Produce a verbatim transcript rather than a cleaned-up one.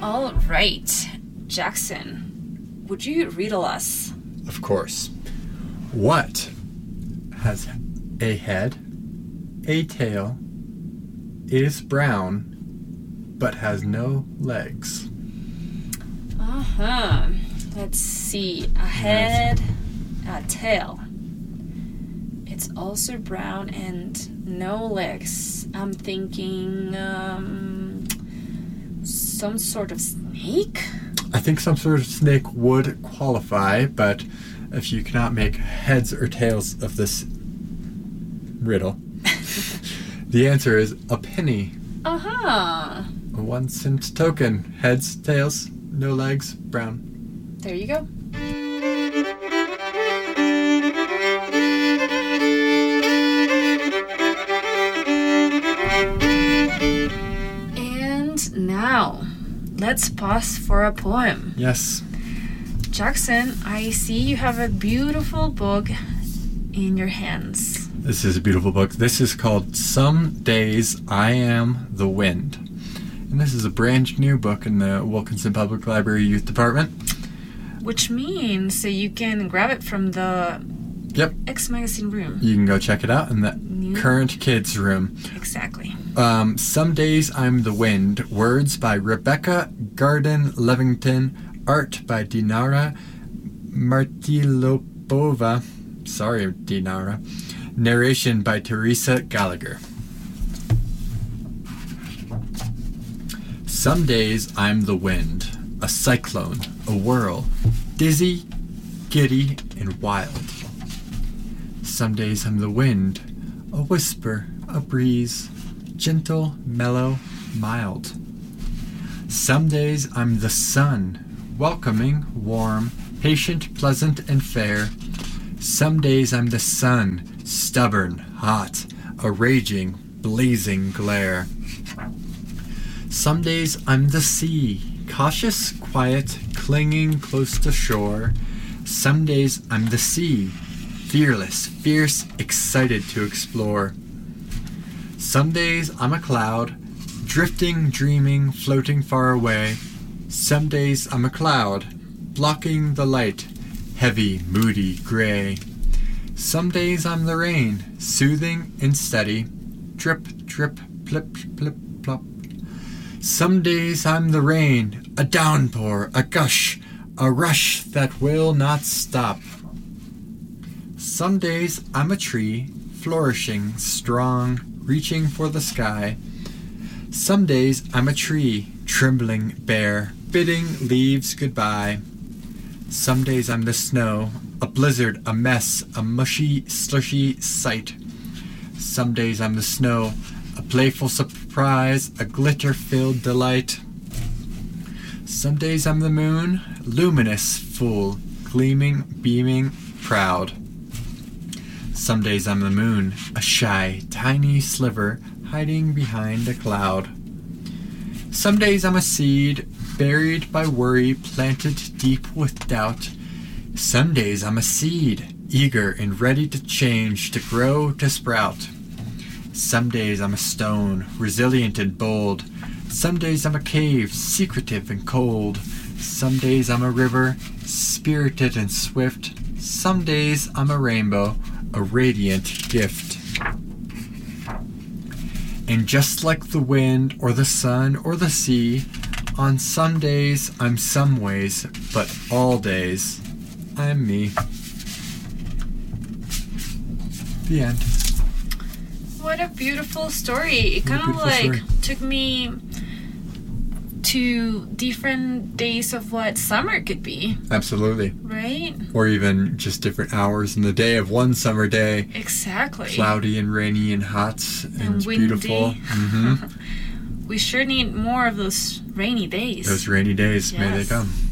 All right, Jackson, would you riddle us? Of course. What has a head, a tail, is brown, but has no legs? Uh-huh. Let's see. A head, a tail. It's also brown and no legs. I'm thinking um, some sort of snake? I think some sort of snake would qualify, but if you cannot make heads or tails of this riddle, the answer is a penny. Uh-huh. A one cent token. Heads, tails, no legs, brown. There you go. And now, let's pause for a poem. Yes. Jackson, I see you have a beautiful book in your hands. This is a beautiful book. This is called Some Days I Am the Wind. And this is a brand new book in the Wilkinson Public Library Youth Department. Which means that you can grab it from the Yep. X Magazine room. You can go check it out in the New- current kids room. Exactly. Um, Some Days I'm the Wind. Words by Rebecca Garden Levington. Art by Dinara Martilopova. Sorry, Dinara. Narration by Teresa Gallagher. Some days I'm the wind, a cyclone, a whirl, dizzy, giddy, and wild. Some days I'm the wind, a whisper, a breeze, gentle, mellow, mild. Some days I'm the sun, welcoming, warm, patient, pleasant, and fair. Some days I'm the sun, stubborn, hot, a raging, blazing glare. Some days I'm the sea, cautious, quiet, clinging close to shore. Some days I'm the sea, fearless, fierce, excited to explore. Some days I'm a cloud, drifting, dreaming, floating far away. Some days I'm a cloud, blocking the light, heavy, moody, gray. Some days I'm the rain, soothing and steady, drip, drip, plip, plip, plop. Some days I'm the rain, a downpour, a gush, a rush that will not stop. Some days I'm a tree, flourishing, strong, reaching for the sky. Some days I'm a tree, trembling, bare, bidding leaves goodbye. Some days I'm the snow, a blizzard, a mess, a mushy, slushy sight. Some days I'm the snow, a playful surprise, a glitter-filled delight. Some days I'm the moon, luminous, full, gleaming, beaming, proud. Some days I'm the moon, a shy, tiny sliver hiding behind a cloud. Some days I'm a seed, buried by worry, planted deep with doubt. Some days I'm a seed, eager and ready to change, to grow, to sprout. Some days I'm a stone, resilient and bold. Some days I'm a cave, secretive and cold. Some days I'm a river, spirited and swift. Some days I'm a rainbow, a radiant gift. And just like the wind or the sun or the sea, on some days I'm some ways, but all days I'm me. The end. What a beautiful story. It kind of like story. took me to different days of what summer could be, Absolutely. right? Or even just different hours in the day of one summer day. Exactly. Cloudy and rainy and hot and, And it's windy. beautiful. Mm-hmm. We sure need more of those rainy days. Those rainy days, may they Yes. come.